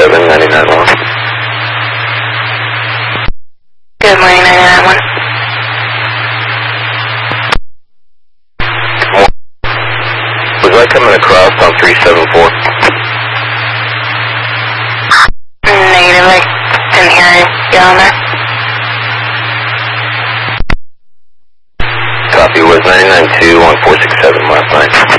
467, 99-1. Good morning, 99-1. Was I coming across on 374? Negative, I didn't hear you on there. Copy, was 99-2 on 467 last night.